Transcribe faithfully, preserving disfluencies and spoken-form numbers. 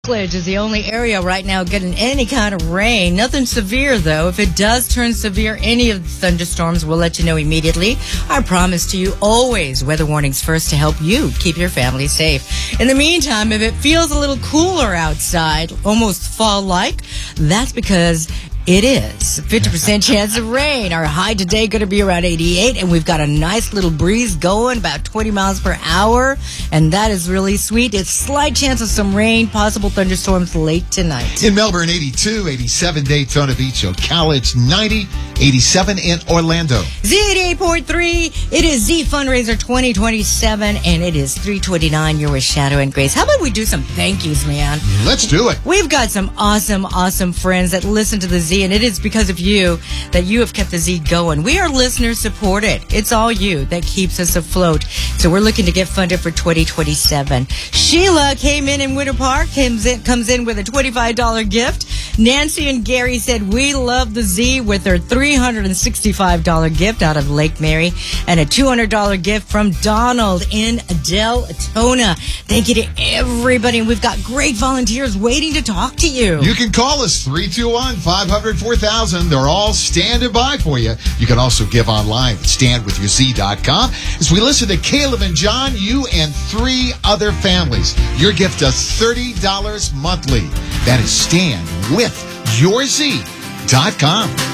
Rockledge is the only area right now getting any kind of rain. Nothing severe, though. If it does turn severe, any of the thunderstorms, we'll let you know immediately. Our promise to you, always weather warnings first to help you keep your family safe. In the meantime, if it feels a little cooler outside, almost fall-like, that's because it is. fifty percent chance of rain. Our high today going to be around eighty-eight, and we've got a nice little breeze going, about twenty miles per hour, and that is really sweet. It's slight chance of some rain, possible thunderstorms late tonight. In Melbourne, eighty-two, eighty-seven Daytona Beach, Ocala, it's ninety, eighty-seven in Orlando. Z eighty-eight point three, it is Z Fundraiser twenty twenty-seven, and it is three twenty-nine. You're with Shadow and Grace. How about we do some thank yous, man? Let's do it. We've got some awesome, awesome friends that listen to the Z, and it is because of you that you have kept the Z going. We are listener supported. It's all you that keeps us afloat. So we're looking to get funded for twenty twenty-seven. Sheila came in in Winter Park, comes in, comes in with a twenty-five dollars gift. Nancy and Gary said, we love the Z, with their three hundred sixty-five dollars gift out of Lake Mary, and a two hundred dollars gift from Donald in Deltona. Thank you to everybody. And we've got great volunteers waiting to talk to you. You can call us three two one, five hundred, four thousand. They're all standing by for you. You can also give online at stand with your z dot com. As we listen to Caleb and John, you and three other families, your gift of thirty dollars monthly. That is stand with your z dot com.